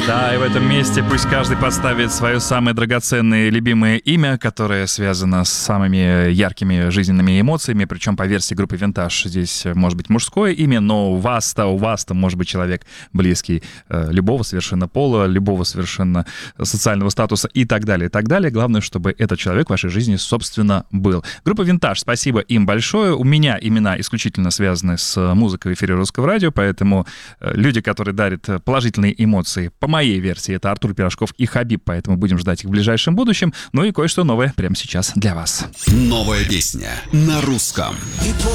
Да, и в этом месте пусть каждый поставит свое самое драгоценное и любимое имя, которое связано с самыми яркими жизненными эмоциями, причем по версии группы «Винтаж» здесь может быть мужское имя, но у вас-то может быть человек близкий любого совершенно пола, любого совершенно социального статуса и так далее, и так далее. Главное, чтобы этот человек в вашей жизни, собственно, был. Группа «Винтаж», спасибо им большое. У меня имена исключительно связаны с музыкой в эфире Русского радио, поэтому люди, которые дарят положительные эмоции, по моей версии, это Артур Пирожков и Хабиб, поэтому будем ждать их в ближайшем будущем. Ну и кое-что новое прямо сейчас для вас. Новая песня на русском. И